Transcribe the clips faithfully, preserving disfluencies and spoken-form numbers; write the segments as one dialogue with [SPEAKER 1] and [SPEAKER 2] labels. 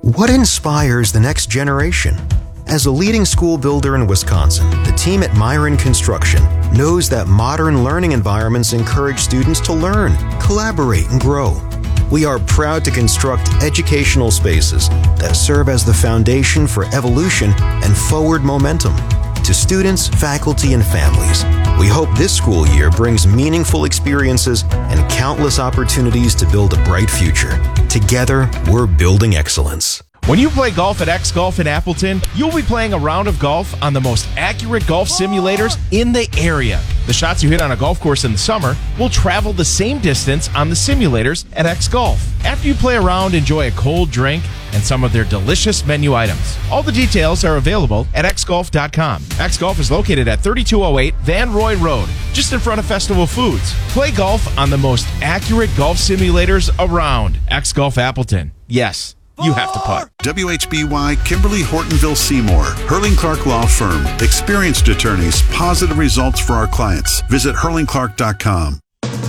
[SPEAKER 1] What inspires the next generation? As a leading school builder in Wisconsin, the team at Myron Construction knows that modern learning environments encourage students to learn, collaborate, and grow. We are proud to construct educational spaces that serve as the foundation for evolution and forward momentum. To students, faculty, and families, we hope this school year brings meaningful experiences and countless opportunities to build a bright future. Together, we're building excellence.
[SPEAKER 2] When you play golf at X Golf in Appleton, you'll be playing a round of golf on the most accurate golf simulators in the area. The shots you hit on a golf course in the summer will travel the same distance on the simulators at X Golf. After you play around, enjoy a cold drink and some of their delicious menu items. All the details are available at x golf dot com. X Golf is located at thirty-two oh eight Van Roy Road, just in front of Festival Foods. Play golf on the most accurate golf simulators around. X Golf Appleton. Yes, you have to putt.
[SPEAKER 3] W H B Y Kimberly Hortonville Seymour, Hurling Clark Law Firm. Experienced attorneys, positive results for our clients. Visit hurling clark dot com.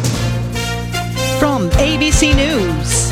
[SPEAKER 4] From A B C News,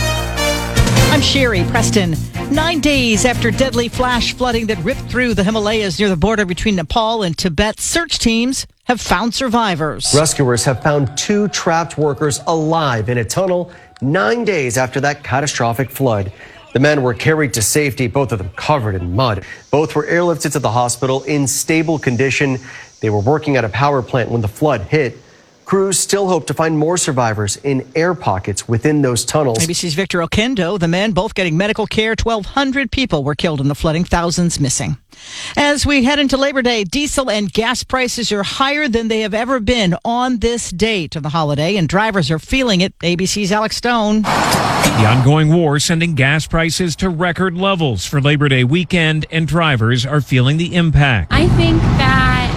[SPEAKER 4] I'm Sherry Preston. Nine days after deadly flash flooding that ripped through the Himalayas near the border between Nepal and Tibet, search teams have found survivors.
[SPEAKER 5] Rescuers have found two trapped workers alive in a tunnel nine days after that catastrophic flood. The men were carried to safety, both of them covered in mud. Both were airlifted to the hospital in stable condition. They were working at a power plant when the flood hit. Crews still hope to find more survivors in air pockets within those tunnels.
[SPEAKER 4] A B C's Victor Okendo, the men both getting medical care. twelve hundred people were killed in the flooding, thousands missing. As we head into Labor Day, diesel and gas prices are higher than they have ever been on this date of the holiday, and drivers are feeling it. A B C's Alex Stone.
[SPEAKER 6] The ongoing war sending gas prices to record levels for Labor Day weekend, and drivers are feeling the impact.
[SPEAKER 7] I think that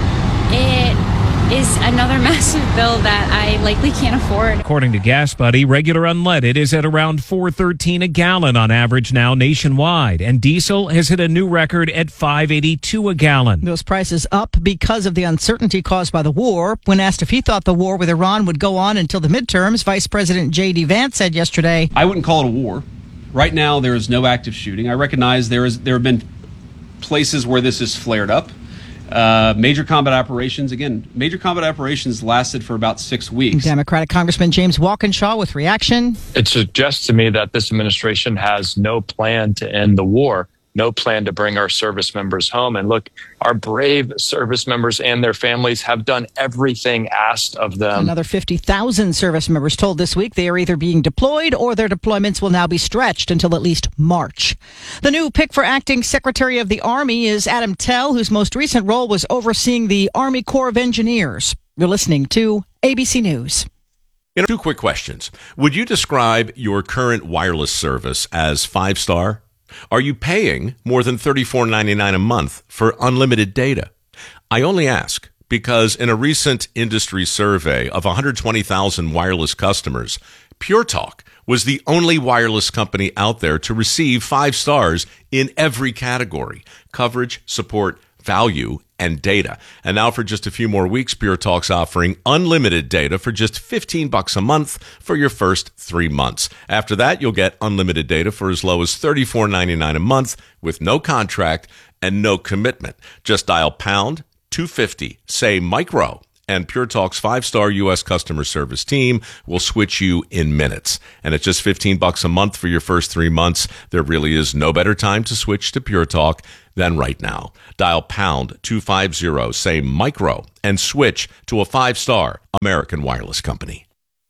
[SPEAKER 7] it is another massive bill that I likely can't afford.
[SPEAKER 6] According to Gas Buddy, regular unleaded is at around four thirteen a gallon on average now nationwide, and diesel has hit a new record at five eighty-two a gallon.
[SPEAKER 4] Those prices up because of the uncertainty caused by the war. When asked if he thought the war with Iran would go on until the midterms, Vice President J D Vance said yesterday,
[SPEAKER 8] I wouldn't call it a war. Right now, there is no active shooting. I recognize there is there have been places where this has flared up. Uh, major combat operations, again, major combat operations lasted for about six weeks.
[SPEAKER 4] Democratic Congressman James Walkinshaw with reaction.
[SPEAKER 9] It suggests to me that this administration has no plan to end the war, no plan to bring our service members home. And look, our brave service members and their families have done everything asked of them.
[SPEAKER 4] Another fifty thousand service members told this week they are either being deployed or their deployments will now be stretched until at least March. The new pick for acting Secretary of the Army is Adam Tell, whose most recent role was overseeing the Army Corps of Engineers. You're listening to A B C News.
[SPEAKER 10] You know, two quick questions. Would you describe your current wireless service as five-star? Are you paying more than thirty-four ninety-nine a month for unlimited data? I only ask because in a recent industry survey of one hundred twenty thousand wireless customers, Pure Talk was the only wireless company out there to receive five stars in every category: coverage, support, value, and data. And now for just a few more weeks, Pure Talk's offering unlimited data for just fifteen bucks a month for your first three months. After that, you'll get unlimited data for as low as thirty-four ninety-nine a month with no contract and no commitment. Just dial pound two fifty, say micro, and Pure Talk's five-star U S customer service team will switch you in minutes. And at just fifteen bucks a month for your first three months, there really is no better time to switch to Pure Talk than right now. Dial pound two fifty, say micro, and switch to a five-star American wireless company.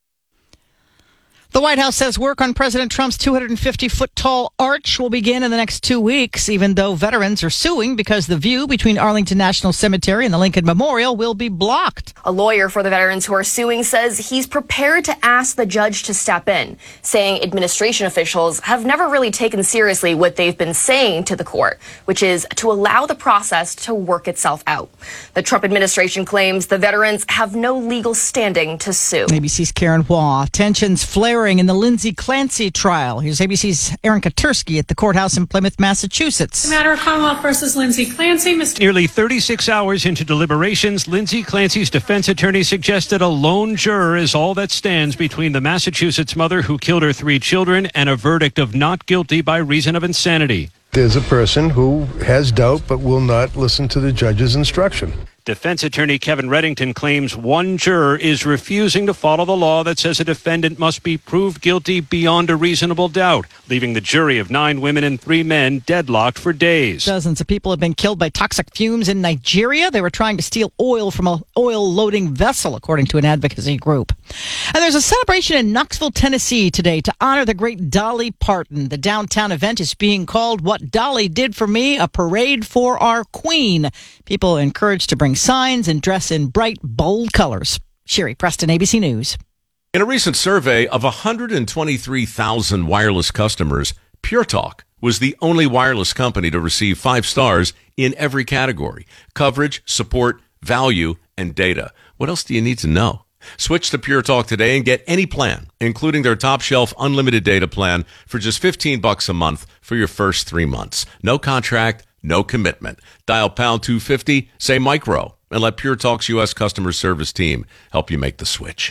[SPEAKER 4] The White House says work on President Trump's two hundred fifty foot tall arch will begin in the next two weeks, even though veterans are suing because the view between Arlington National Cemetery and the Lincoln Memorial will be blocked.
[SPEAKER 11] A lawyer for the veterans who are suing says he's prepared to ask the judge to step in, saying administration officials have never really taken seriously what they've been saying to the court, which is to allow the process to work itself out. The Trump administration claims the veterans have no legal standing to sue.
[SPEAKER 4] A B C's Karen Waugh. Tensions flare hearing in the Lindsay Clancy trial. Here's A B C's Aaron Katursky at the courthouse in Plymouth, Massachusetts.
[SPEAKER 12] The matter of Commonwealth versus Lindsay Clancy. Mister
[SPEAKER 13] Nearly thirty-six hours into deliberations, Lindsay Clancy's defense attorney suggested a lone juror is all that stands between the Massachusetts mother who killed her three children and a verdict of not guilty by reason of insanity.
[SPEAKER 14] There's a person who has doubt but will not listen to the judge's instruction.
[SPEAKER 13] Defense attorney Kevin Reddington claims one juror is refusing to follow the law that says a defendant must be proved guilty beyond a reasonable doubt, leaving the jury of nine women and three men deadlocked for days.
[SPEAKER 4] Dozens of people have been killed by toxic fumes in Nigeria. They were trying to steal oil from an oil-loading vessel, according to an advocacy group. And there's a celebration in Knoxville, Tennessee today to honor the great Dolly Parton. The downtown event is being called What Dolly Did for Me, a parade for our queen. People are encouraged to bring signs and dress in bright, bold colors. Sherry Preston, A B C News.
[SPEAKER 10] In a recent survey of one hundred twenty-three thousand wireless customers, Pure Talk was the only wireless company to receive five stars in every category: coverage, support, value, and data. What else do you need to know? Switch to Pure Talk today and get any plan, including their top shelf unlimited data plan, for just fifteen bucks a month for your first three months. No contract, no commitment. Dial pound two fifty, say micro, and let Pure Talk's U S customer service team help you make the switch.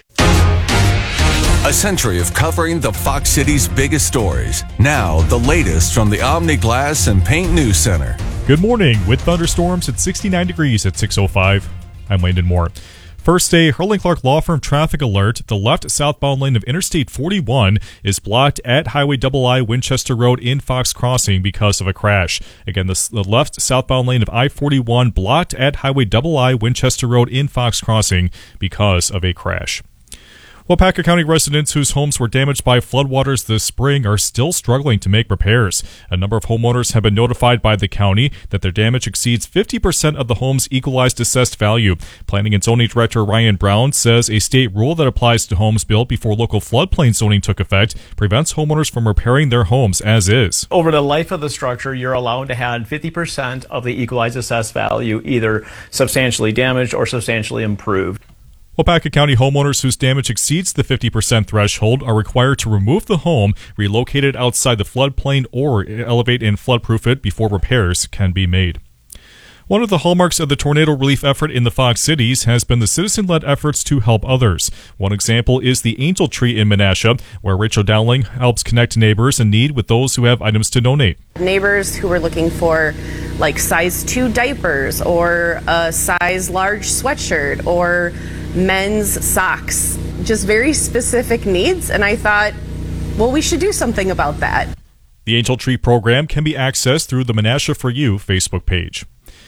[SPEAKER 15] A century of covering the Fox City's biggest stories. Now, the latest from the Omni Glass and Paint News Center.
[SPEAKER 16] Good morning. With thunderstorms at sixty-nine degrees at six oh five, I'm Landon Moore. First, a Hurling Clark Law Firm traffic alert. The left southbound lane of Interstate forty-one is blocked at Highway double I Winchester Road in Fox Crossing because of a crash. Again, the, the left southbound lane of I forty-one blocked at Highway double I Winchester Road in Fox Crossing because of a crash. Waupaca County residents whose homes were damaged by floodwaters this spring are still struggling to make repairs. A number of homeowners have been notified by the county that their damage exceeds fifty percent of the home's equalized assessed value. Planning and Zoning Director Ryan Brown says a state rule that applies to homes built before local floodplain zoning took effect prevents homeowners from repairing their homes as is.
[SPEAKER 17] Over the life of the structure, you're allowed to have fifty percent of the equalized assessed value either substantially damaged or substantially improved.
[SPEAKER 16] Waupaca County homeowners whose damage exceeds the fifty percent threshold are required to remove the home, relocate it outside the floodplain, or elevate and floodproof it before repairs can be made. One of the hallmarks of the tornado relief effort in the Fox Cities has been the citizen-led efforts to help others. One example is the Angel Tree in Menasha, where Rachel Dowling helps connect neighbors in need with those who have items to donate.
[SPEAKER 18] Neighbors who were looking for like size two diapers or a size large sweatshirt or men's socks, just very specific needs. And I thought, well, we should do something about that.
[SPEAKER 16] The Angel Tree program can be accessed through the Menasha for You Facebook page.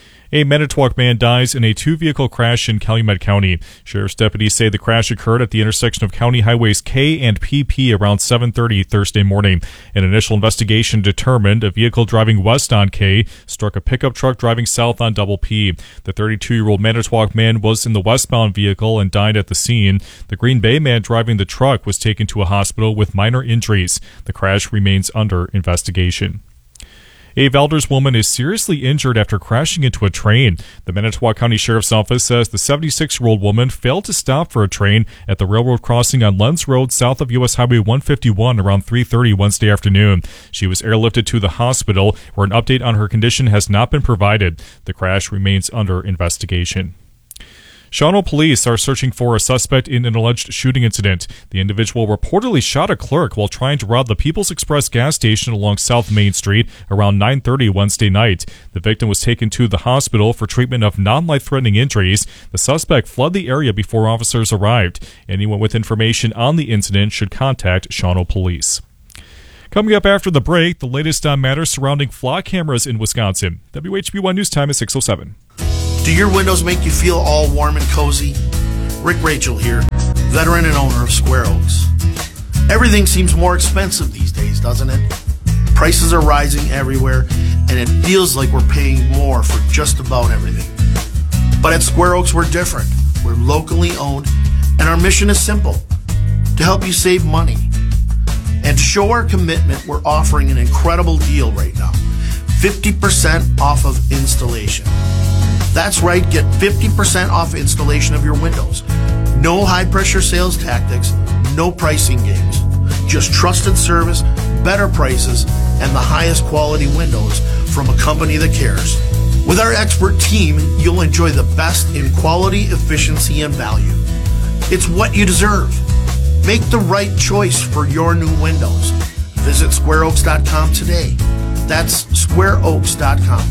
[SPEAKER 16] A Manitowoc man dies in a two-vehicle crash in Calumet County. Sheriff's deputies say the crash occurred at the intersection of County Highways K and P P around seven thirty Thursday morning. An initial investigation determined a vehicle driving west on K struck a pickup truck driving south on Double P. The thirty-two-year-old Manitowoc man was in the westbound vehicle and died at the scene. The Green Bay man driving the truck was taken to a hospital with minor injuries. The crash remains under investigation. A Valdez woman is seriously injured after crashing into a train. The Manitowoc County Sheriff's Office says the seventy-six-year-old woman failed to stop for a train at the railroad crossing on Lens Road south of U S Highway one fifty-one around three thirty Wednesday afternoon. She was airlifted to the hospital, where an update on her condition has not been provided. The crash remains under investigation. Shawano police are searching for a suspect in an alleged shooting incident. The individual reportedly shot a clerk while trying to rob the People's Express gas station along South Main Street around nine thirty Wednesday night. The victim was taken to the hospital for treatment of non-life-threatening injuries. The suspect fled the area before officers arrived. Anyone with information on the incident should contact Shawano police. Coming up after the break, the latest on matters surrounding flock cameras in Wisconsin. W H B one News Time is six oh seven.
[SPEAKER 19] Do your windows make you feel all warm and cozy? Rick Rachel here, veteran and owner of Square Oaks. Everything seems more expensive these days, doesn't it? Prices are rising everywhere, and it feels like we're paying more for just about everything. But at Square Oaks, we're different. We're locally owned, and our mission is simple: to help you save money. And to show our commitment, we're offering an incredible deal right now. fifty percent off of installation. That's right, get fifty percent off installation of your windows. No high-pressure sales tactics, no pricing games. Just trusted service, better prices, and the highest quality windows from a company that cares. With our expert team, you'll enjoy the best in quality, efficiency, and value. It's what you deserve. Make the right choice for your new windows. Visit square oaks dot com today. That's square oaks dot com.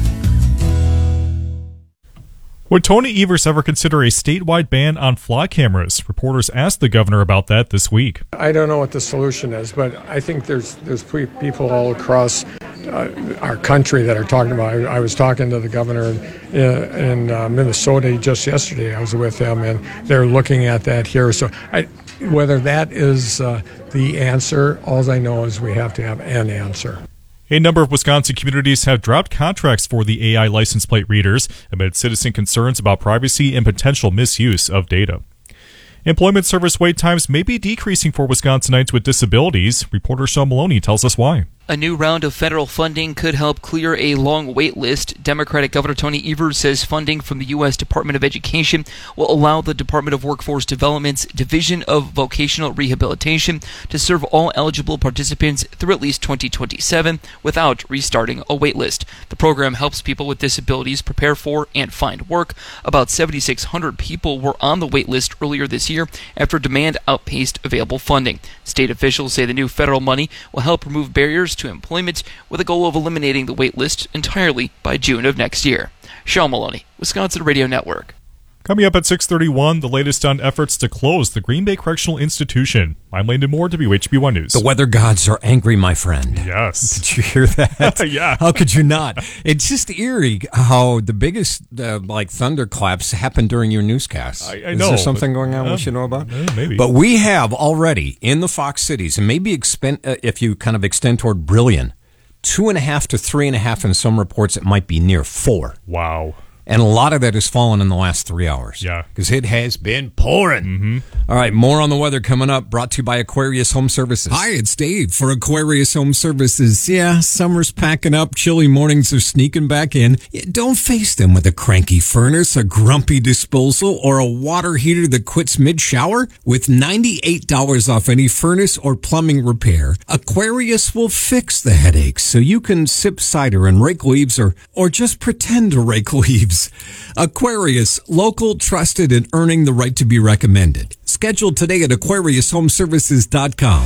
[SPEAKER 16] Would Tony Evers ever consider a statewide ban on flock cameras? Reporters asked the governor about that this week.
[SPEAKER 20] I don't know what the solution is, but I think there's there's people all across uh, our country that are talking about it. I, I was talking to the governor in, in uh, Minnesota just yesterday. I was with him, and they're looking at that here. So I, whether that is uh, the answer, all I know is we have to have an answer.
[SPEAKER 16] A number of Wisconsin communities have dropped contracts for the A I license plate readers amid citizen concerns about privacy and potential misuse of data. Employment service wait times may be decreasing for Wisconsinites with disabilities. Reporter Sean Maloney tells us why.
[SPEAKER 21] A new round of federal funding could help clear a long wait list. Democratic Governor Tony Evers says funding from the U S Department of Education will allow the Department of Workforce Development's Division of Vocational Rehabilitation to serve all eligible participants through at least twenty twenty-seven without restarting a wait list. The program helps people with disabilities prepare for and find work. About seven thousand six hundred people were on the wait list earlier this year after demand outpaced available funding. State officials say the new federal money will help remove barriers to employment with a goal of eliminating the wait list entirely by June of next year. Sean Maloney, Wisconsin Radio Network.
[SPEAKER 16] Coming up at six thirty-one, the latest on efforts to close the Green Bay Correctional Institution. I'm Landon Moore, W H B one News.
[SPEAKER 22] The weather gods are angry, my friend.
[SPEAKER 16] Yes.
[SPEAKER 22] Did you hear that?
[SPEAKER 16] Yeah.
[SPEAKER 22] How could you not? It's just eerie how the biggest uh, like thunderclaps happen during your newscasts.
[SPEAKER 16] I, I
[SPEAKER 22] Is
[SPEAKER 16] know.
[SPEAKER 22] there something going on
[SPEAKER 16] uh,
[SPEAKER 22] we should know about?
[SPEAKER 16] Uh, maybe.
[SPEAKER 22] But we have already in the Fox cities, and maybe expend, uh, if you kind of extend toward Brillion, two and a half to three and a half in some reports, it might be near four.
[SPEAKER 16] Wow.
[SPEAKER 22] And a lot of that has fallen in the last three hours.
[SPEAKER 16] Yeah.
[SPEAKER 22] Because it has been pouring.
[SPEAKER 16] Mm-hmm.
[SPEAKER 22] All right, more on the weather coming up, brought to you by Aquarius Home Services.
[SPEAKER 23] Hi, it's Dave for Aquarius Home Services. Yeah, summer's packing up, chilly mornings are sneaking back in. Yeah, don't face them with a cranky furnace, a grumpy disposal, or a water heater that quits mid-shower. With ninety-eight dollars off any furnace or plumbing repair, Aquarius will fix the headaches so you can sip cider and rake leaves or, or just pretend to rake leaves. Aquarius, local, trusted, and earning the right to be recommended. Scheduled today at aquarius home services dot com.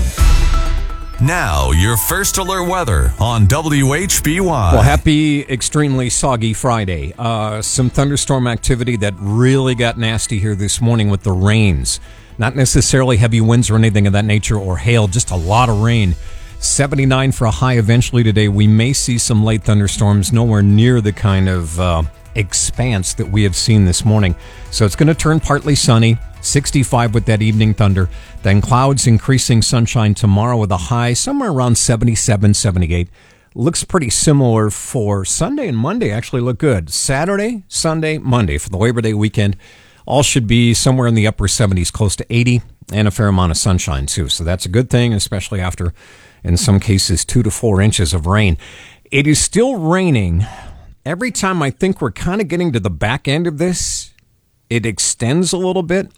[SPEAKER 15] Now, your first alert weather on W H B Y.
[SPEAKER 22] Well, happy extremely soggy Friday. Uh, some thunderstorm activity that really got nasty here this morning with the rains. Not necessarily heavy winds or anything of that nature or hail, just a lot of rain. seventy-nine for a high eventually today. We may see some late thunderstorms, nowhere near the kind of uh, expanse that we have seen this morning. So it's going to turn partly sunny, sixty-five with that evening thunder. Then clouds, increasing sunshine tomorrow with a high somewhere around seventy-seven, seventy-eight. Looks pretty similar for Sunday and Monday, actually look good. Saturday, Sunday, Monday for the Labor Day weekend. All should be somewhere in the upper seventies, close to eighty, and a fair amount of sunshine too. So that's a good thing, especially after, in some cases, two to four inches of rain. It is still raining. Every time I think we're kind of getting to the back end of this, it extends a little bit.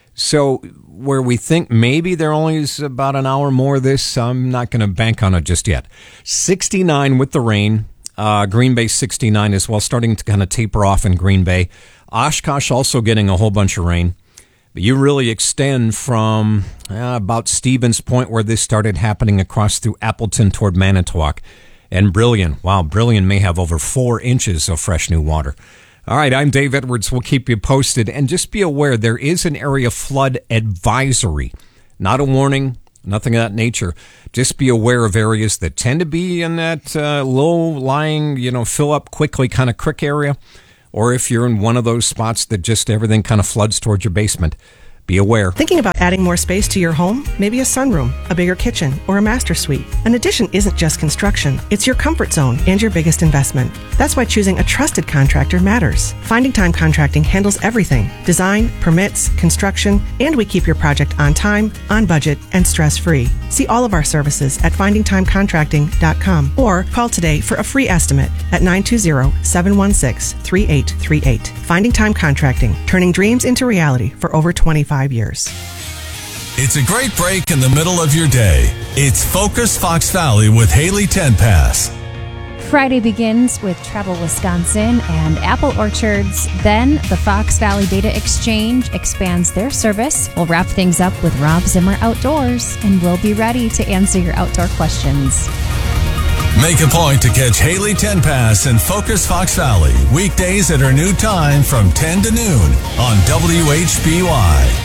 [SPEAKER 22] So where we think maybe there only is about an hour more of this, I'm not going to bank on it just yet. sixty-nine with the rain. Uh, Green Bay sixty-nine as well, starting to kind of taper off in Green Bay. Oshkosh also getting a whole bunch of rain. But you really extend from uh, about Stevens Point, where this started happening, across through Appleton toward Manitowoc. And Brillion, wow, Brillion may have over four inches of fresh new water. All right, I'm Dave Edwards. We'll keep you posted. And just be aware, there is an area flood advisory. Not a warning, nothing of that nature. Just be aware of areas that tend to be in that uh, low-lying, you know, fill up quickly kind of creek area. Or if you're in one of those spots that just everything kind of floods towards your basement. Be aware.
[SPEAKER 24] Thinking about adding more space to your home? Maybe a sunroom, a bigger kitchen, or a master suite. An addition isn't just construction. It's your comfort zone and your biggest investment. That's why choosing a trusted contractor matters. Finding Time Contracting handles everything. Design, permits, construction, and we keep your project on time, on budget, and stress-free. See all of our services at finding time contracting dot com or call today for a free estimate at nine two zero, seven one six, three eight three eight. Finding Time Contracting, turning dreams into reality for over twenty-five years.
[SPEAKER 15] It's a great break in the middle of your day. It's Focus Fox Valley with Haley Tenpass.
[SPEAKER 1] Friday begins with Travel Wisconsin and Apple Orchards. Then the Fox Valley Data Exchange expands their service. We'll wrap things up with Rob Zimmer Outdoors, and we'll be ready to answer your outdoor questions.
[SPEAKER 15] Make a point to catch Haley Tenpass and Focus Fox Valley weekdays at her new time from ten to noon on W H B Y.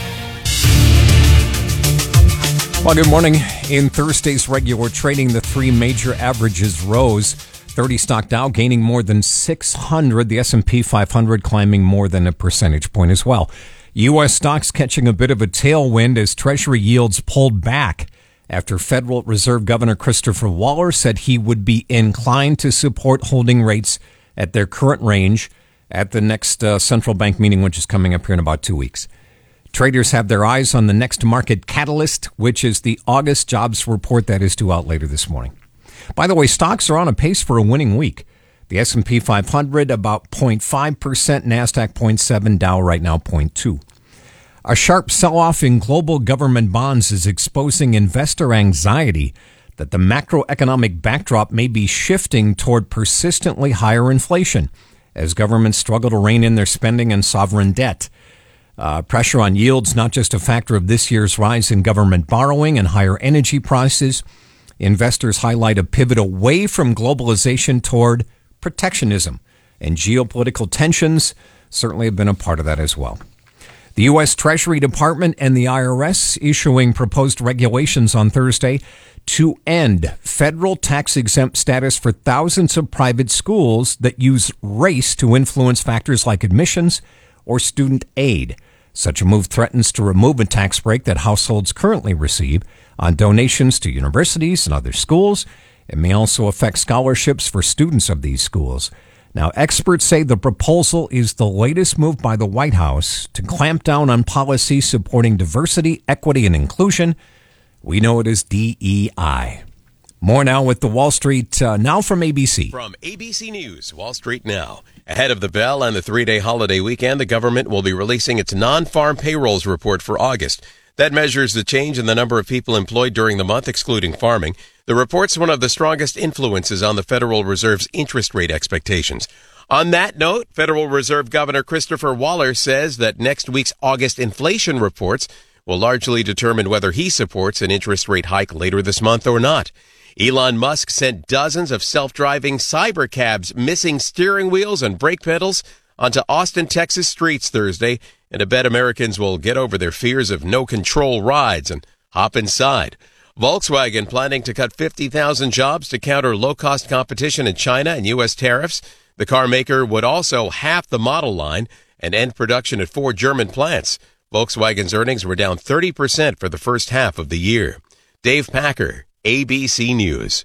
[SPEAKER 22] Well, good morning. In Thursday's regular trading, the three major averages rose. thirty stock Dow gaining more than six hundred. The S and P five hundred climbing more than a percentage point as well. U S stocks catching a bit of a tailwind as Treasury yields pulled back after Federal Reserve Governor Christopher Waller said he would be inclined to support holding rates at their current range at the next uh, central bank meeting, which is coming up here in about two weeks. Traders have their eyes on the next market catalyst, which is the August jobs report that is due out later this morning. By the way, stocks are on a pace for a winning week. The S and P five hundred about zero point five percent, NASDAQ zero point seven, Dow right now zero point two. A sharp sell-off in global government bonds is exposing investor anxiety that the macroeconomic backdrop may be shifting toward persistently higher inflation as governments struggle to rein in their spending and sovereign debt. Uh, pressure on yields, not just a factor of this year's rise in government borrowing and higher energy prices. Investors highlight a pivot away from globalization toward protectionism, and geopolitical tensions certainly have been a part of that as well. The U S Treasury Department and the I R S issuing proposed regulations on Thursday to end federal tax-exempt status for thousands of private schools that use race to influence factors like admissions or student aid. Such a move threatens to remove a tax break that households currently receive on donations to universities and other schools. It may also affect scholarships for students of these schools. Now, experts say the proposal is the latest move by the White House to clamp down on policies supporting diversity, equity, and inclusion. We know it as D E I. More now with the Wall Street uh, Now from A B C.
[SPEAKER 2] From A B C News, Wall Street Now. Ahead of the bell and the three-day holiday weekend, the government will be releasing its non-farm payrolls report for August. That measures the change in the number of people employed during the month, excluding farming. The report's one of the strongest influences on the Federal Reserve's interest rate expectations. On that note, Federal Reserve Governor Christopher Waller says that next week's August inflation reports will largely determine whether he supports an interest rate hike later this month or not. Elon Musk sent dozens of self-driving cyber cabs missing steering wheels and brake pedals onto Austin, Texas streets Thursday, and I bet Americans will get over their fears of no-control rides and hop inside. Volkswagen planning to cut fifty thousand jobs to counter low-cost competition in China and U S tariffs. The car maker would also halve the model line and end production at four German plants. Volkswagen's earnings were down thirty percent for the first half of the year. Dave Packer, A B C News.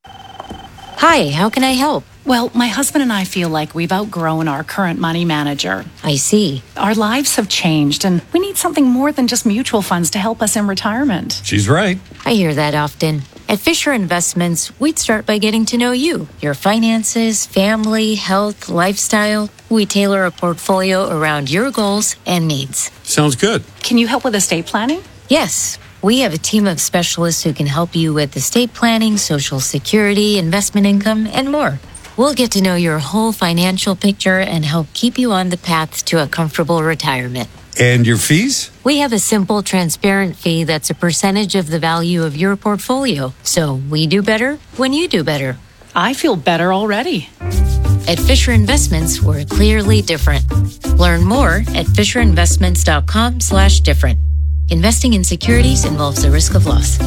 [SPEAKER 3] Hi, how can I help? Well, my husband and I feel like we've outgrown our current money manager. I see. Our lives have changed, and we need something more than just mutual funds to help us in retirement.
[SPEAKER 5] She's right.
[SPEAKER 3] I hear that often. At Fisher Investments, we'd start by getting to know you, your finances, family, health, lifestyle. We tailor a portfolio around your goals and needs.
[SPEAKER 5] Sounds good.
[SPEAKER 3] Can you help with estate planning? Yes. We have a team of specialists who can help you with estate planning, Social Security, investment income, and more. We'll get to know your whole financial picture and help keep you on the path to a comfortable retirement.
[SPEAKER 5] And your fees?
[SPEAKER 3] We have a simple, transparent fee that's a percentage of the value of your portfolio. So we do better when you do better. I feel better already. At Fisher Investments, we're clearly different. Learn more at fisherinvestments.com slash different. Investing in securities involves a risk of loss.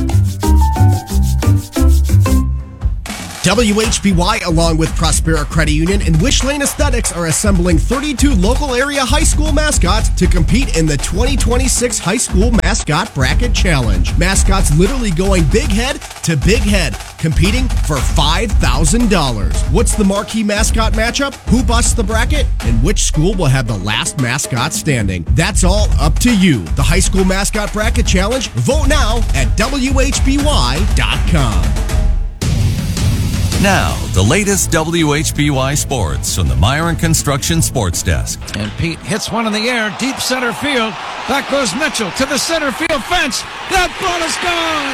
[SPEAKER 25] W H B Y, along with Prospera Credit Union and Wish Lane Aesthetics, are assembling thirty-two local area high school mascots to compete in the twenty twenty-six High School Mascot Bracket Challenge. Mascots literally going big head to big head, competing for five thousand dollars. What's the marquee mascot matchup? Who busts the bracket? And which school will have the last mascot standing? That's all up to you. The High School Mascot Bracket Challenge. Vote now at W H B Y dot com.
[SPEAKER 15] Now, the latest W H B Y sports from the Myron Construction Sports Desk.
[SPEAKER 5] And Pete hits one in the air, deep center field. Back goes Mitchell to the center field fence. That ball is gone.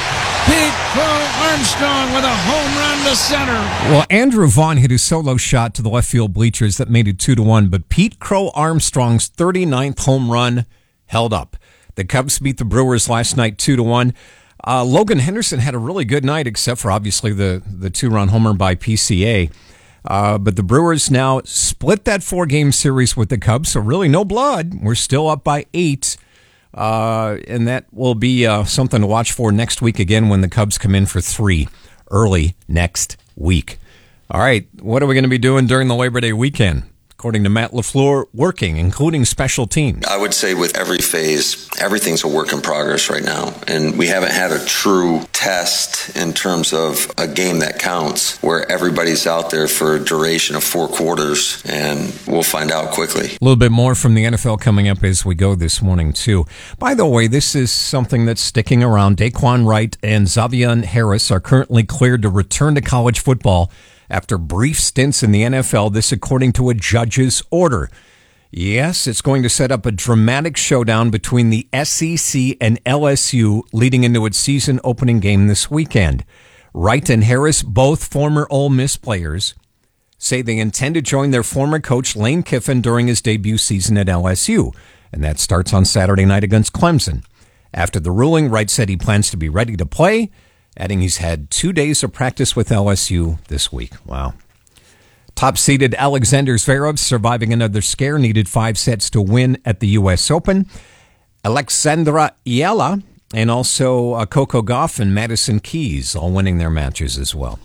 [SPEAKER 5] Pete Crow Armstrong with a home run to center.
[SPEAKER 22] Well, Andrew Vaughn hit a solo shot to the left field bleachers that made it two to one, but Pete Crow Armstrong's thirty-ninth home run held up. The Cubs beat the Brewers last night two to one. Uh, Logan Henderson had a really good night, except for obviously the, the two-run homer by P C A. Uh, but the Brewers now split that four-game series with the Cubs, so really no blood. We're still up by eight, uh, and that will be uh, something to watch for next week again when the Cubs come in for three early next week. All right, what are we going to be doing during the Labor Day weekend? According to Matt LaFleur, working, including special teams.
[SPEAKER 6] I would say with every phase, everything's a work in progress right now. And we haven't had a true test in terms of a game that counts, where everybody's out there for a duration of four quarters, and we'll find out quickly.
[SPEAKER 22] A little bit more from the N F L coming up as we go this morning, too. By the way, this is something that's sticking around. Daquan Wright and Xavier Harris are currently cleared to return to college football after brief stints in the N F L, this according to a judge's order. Yes, it's going to set up a dramatic showdown between the S E C and L S U leading into its season opening game this weekend. Wright and Harris, both former Ole Miss players, say they intend to join their former coach Lane Kiffin during his debut season at L S U, and that starts on Saturday night against Clemson. After the ruling, Wright said he plans to be ready to play, adding he's had two days of practice with L S U this week. Wow. Top-seeded Alexander Zverev surviving another scare, needed five sets to win at the U S Open. Alexandra Iella and also uh, Coco Gauff and Madison Keys all winning their matches as well.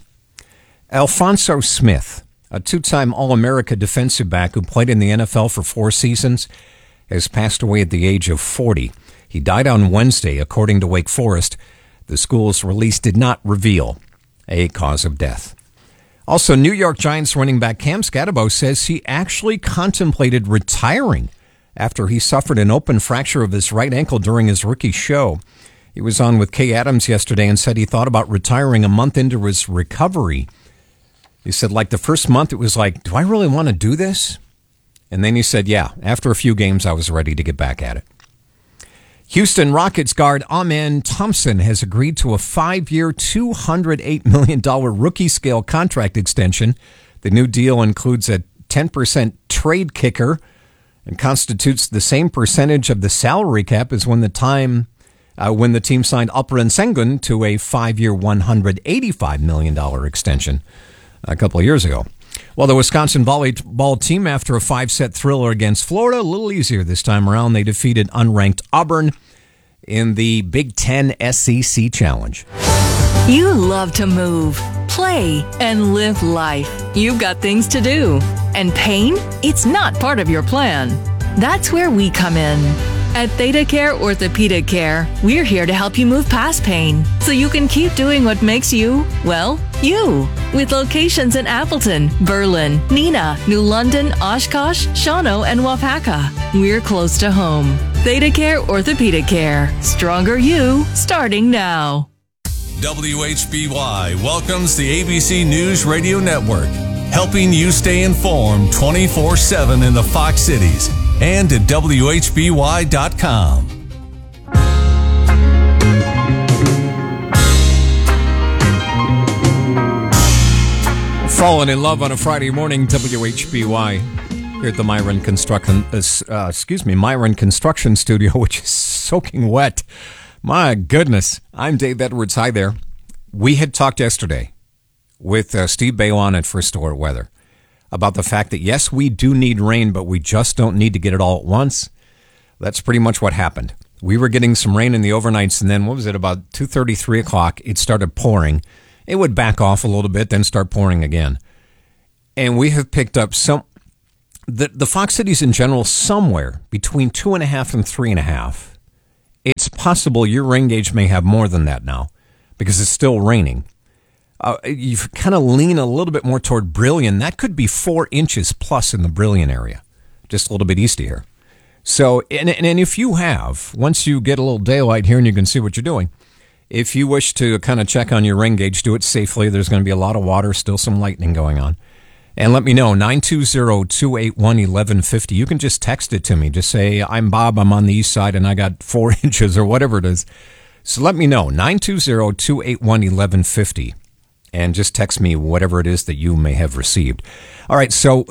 [SPEAKER 22] Alphonso Smith, a two-time All-America defensive back who played in the N F L for four seasons, has passed away at the age of forty. He died on Wednesday, according to Wake Forest. The school's release did not reveal a cause of death. Also, New York Giants running back Cam Scatabo says he actually contemplated retiring after he suffered an open fracture of his right ankle during his rookie show. He was on with Kay Adams yesterday and said he thought about retiring a month into his recovery. He said, like the first month, it was like, do I really want to do this? And then he said, yeah, after a few games, I was ready to get back at it. Houston Rockets guard Amen Thompson has agreed to a five-year, two hundred eight million dollars rookie-scale contract extension. The new deal includes a ten percent trade kicker and constitutes the same percentage of the salary cap as when the time uh, when the team signed Alperen Sengun to a five-year, one hundred eighty-five million dollars extension a couple of years ago. Well, the Wisconsin volleyball team, after a five-set thriller against Florida, a little easier this time around. They defeated unranked Auburn in the Big Ten S E C Challenge.
[SPEAKER 7] You love to move, play, and live life. You've got things to do. And pain? It's not part of your plan. That's where we come in. At Theta Care Orthopedic Care, we're here to help you move past pain so you can keep doing what makes you, well, you. With locations in Appleton, Berlin, Neenah, New London, Oshkosh, Shawano, and Wapaka, we're close to home. Theta Care Orthopedic Care. Stronger you, starting now.
[SPEAKER 15] W H B Y welcomes the A B C News Radio Network, helping you stay informed twenty-four seven in the Fox Cities and at W H B Y dot com.
[SPEAKER 22] Falling in love on a Friday morning, W H B Y here at the Myron Construction, uh, uh, excuse me, Myron Construction Studio, which is soaking wet. My goodness. I'm Dave Edwards. Hi there. We had talked yesterday with uh, Steve Bailon at First Alert Weather about the fact that, yes, we do need rain, but we just don't need to get it all at once. That's pretty much what happened. We were getting some rain in the overnights, and then, what was it, about two thirty, three o'clock, it started pouring. It would back off a little bit, then start pouring again. And we have picked up some, the, the Fox Cities in general, somewhere between two and a half and three and a half. It's possible your rain gauge may have more than that now because it's still raining. Uh, you kind of lean a little bit more toward Brillion. That could be four inches plus in the Brillion area, just a little bit east of here. So, and, and if you have, once you get a little daylight here and you can see what you're doing, If you wish to kind of check on your rain gauge, do it safely. There's going to be a lot of water, still some lightning going on. And let me know, nine two zero, two eight one, one one five zero. You can just text it to me. Just say, I'm Bob, I'm on the east side, and I got four inches or whatever it is. So let me know, nine two zero, two eight one, one one five zero. And just text me whatever it is that you may have received. All right, so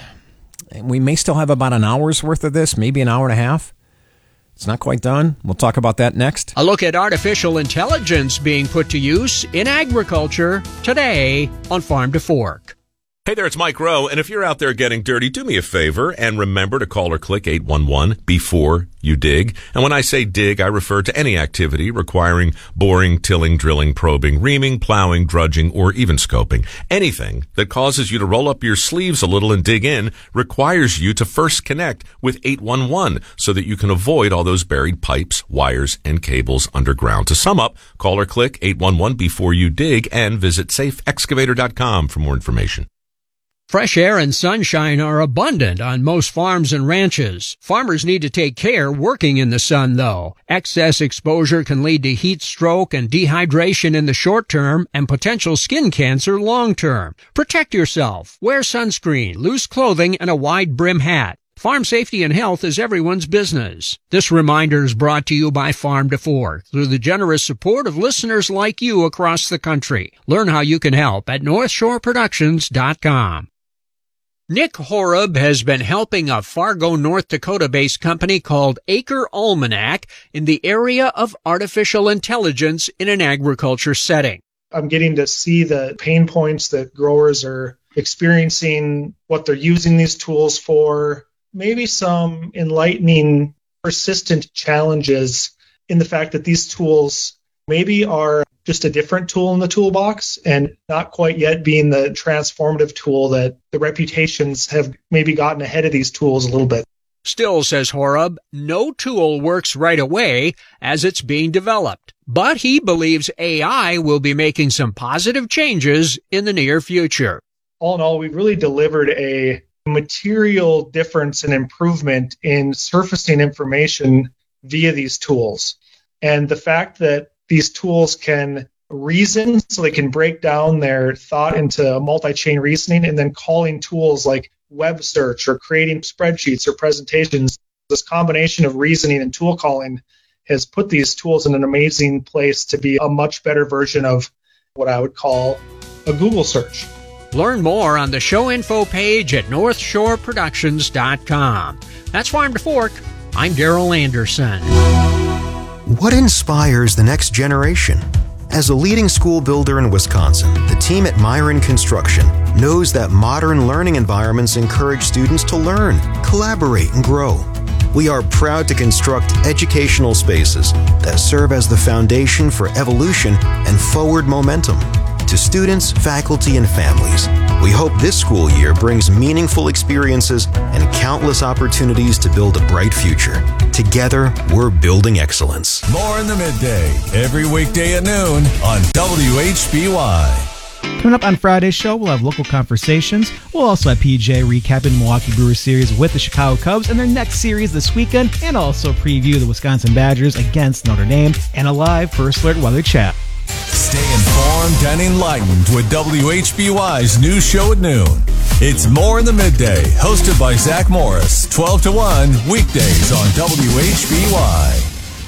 [SPEAKER 22] we may still have about an hour's worth of this, maybe an hour and a half. It's not quite done. We'll talk about that next.
[SPEAKER 8] A look at artificial intelligence being put to use in agriculture today on Farm to Fork.
[SPEAKER 10] Hey there, it's Mike Rowe, and if you're out there getting dirty, do me a favor and remember to call or click eight one one before you dig. And when I say dig, I refer to any activity requiring boring, tilling, drilling, probing, reaming, plowing, drudging, or even scoping. Anything that causes you to roll up your sleeves a little and dig in requires you to first connect with eight one one so that you can avoid all those buried pipes, wires, and cables underground. To sum up, call or click eight one one before you dig and visit safe excavator dot com for more information.
[SPEAKER 8] Fresh air and sunshine are abundant on most farms and ranches. Farmers need to take care working in the sun, though. Excess exposure can lead to heat stroke and dehydration in the short term and potential skin cancer long term. Protect yourself. Wear sunscreen, loose clothing, and a wide brim hat. Farm safety and health is everyone's business. This reminder is brought to you by Farm to Fork through the generous support of listeners like you across the country. Learn how you can help at north shore productions dot com. Nick Horeb has been helping a Fargo, North Dakota-based company called Acre Almanac in the area of artificial intelligence in an agriculture setting.
[SPEAKER 9] I'm getting to see the pain points that growers are experiencing, what they're using these tools for, maybe some enlightening, persistent challenges in the fact that these tools maybe are just a different tool in the toolbox and not quite yet being the transformative tool that the reputations have maybe gotten ahead of these tools a little bit.
[SPEAKER 8] Still, says Horeb, no tool works right away as it's being developed. But he believes A I will be making some positive changes in the near future.
[SPEAKER 9] All in all, we've really delivered a material difference and improvement in surfacing information via these tools. And the fact that these tools can reason, so they can break down their thought into multi-chain reasoning, and then calling tools like web search or creating spreadsheets or presentations. This combination of reasoning and tool calling has put these tools in an amazing place to be a much better version of what I would call a Google search.
[SPEAKER 8] Learn more on the show info page at north shore productions dot com. That's Farm to Fork. I'm Daryl Anderson.
[SPEAKER 11] What inspires the next generation? As a leading school builder in Wisconsin, the team at Myron Construction knows that modern learning environments encourage students to learn, collaborate, and grow. We are proud to construct educational spaces that serve as the foundation for evolution and forward momentum. To students, faculty, and families, we hope this school year brings meaningful experiences and countless opportunities to build a bright future. Together, we're building excellence.
[SPEAKER 15] More in the midday, every weekday at noon on W H B Y.
[SPEAKER 12] Coming up on Friday's show, we'll have local conversations. We'll also have P J recapping Milwaukee Brewers series with the Chicago Cubs and their next series this weekend, and also preview the Wisconsin Badgers against Notre Dame, and a live First Alert weather chat.
[SPEAKER 15] Stay informed and enlightened with W H B Y's news show at noon. It's More in the Midday, hosted by Zach Morris, twelve to one, weekdays on W H B Y.